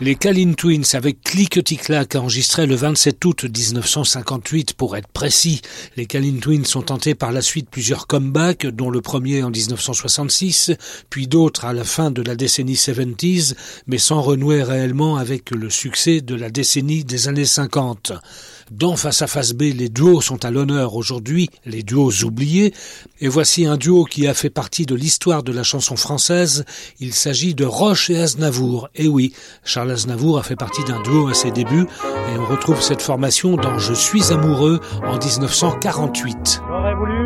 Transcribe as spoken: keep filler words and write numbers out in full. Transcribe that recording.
Les Calling Twins avec Cliquetis-Claque enregistrés le vingt-sept août dix-neuf cent cinquante-huit pour être précis. Les Calling Twins ont tenté par la suite plusieurs comebacks, dont le premier en dix-neuf cent soixante-six, puis d'autres à la fin de la décennie soixante-dix, mais sans renouer réellement avec le succès de la décennie des années cinquante. Dans Face à Face B, les duos sont à l'honneur aujourd'hui, les duos oubliés, et voici un duo qui a fait partie de l'histoire de la chanson française. Il s'agit de Roche et Aznavour. Et oui, Charles Aznavour a fait partie d'un duo à ses débuts, et on retrouve cette formation dans Je suis amoureux en dix-neuf cent quarante-huit.